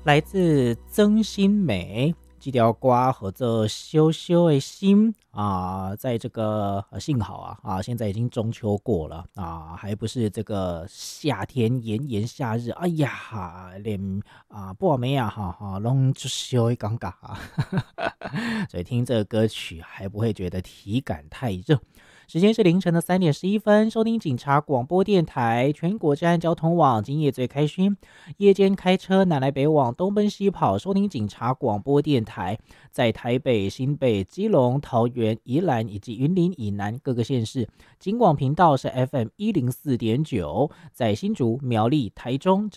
来自曾心美这条歌和这羞羞的心在这个幸好现在已经中秋过了还不是这个夏天炎炎夏日，哎呀，连半暝拢就羞一尴尬所以听这个歌曲还不会觉得体感太热。时间是凌晨的3:11，收听警察广播电台，全国治安交通网，今夜最开心。夜间开车南来北往，东奔西跑，收听警察广播电台，在台北、新北、基隆、桃园、宜兰以及云林以南各个县市，警广频道是 FM 104.9，在新竹、苗栗、台中。